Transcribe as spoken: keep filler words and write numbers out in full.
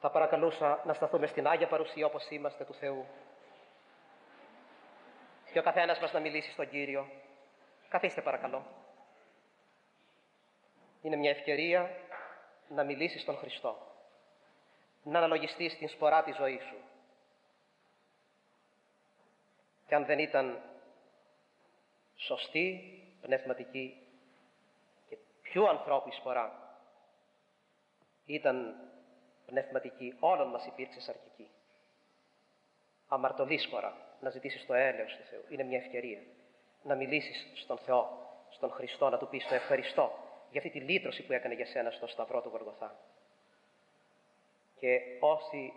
Θα παρακαλούσα να σταθούμε στην Άγια Παρουσία όπως είμαστε του Θεού και ο καθένας μας να μιλήσει στον Κύριο. Καθίστε παρακαλώ. Είναι μια ευκαιρία να μιλήσεις στον Χριστό, να αναλογιστείς την σπορά της ζωής σου. Και αν δεν ήταν σωστή, πνευματική και πιο ανθρώπινη σπορά, ήταν πνευματική, όλων μας υπήρξε σαρκική. Αμαρτωλή σπορά, να ζητήσεις το έλεος του Θεού. Είναι μια ευκαιρία να μιλήσεις στον Θεό, στον Χριστό, να του πεις το ευχαριστώ για αυτή τη λύτρωση που έκανε για σένα στο σταυρό του Γολγοθά. Και όσοι